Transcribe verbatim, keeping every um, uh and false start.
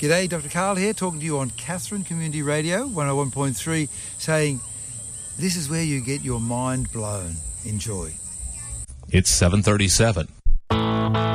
G'day, Doctor Karl here, talking to you on Katherine Community Radio, one oh one point three, saying this is where you get your mind blown. Enjoy. It's seven thirty-seven.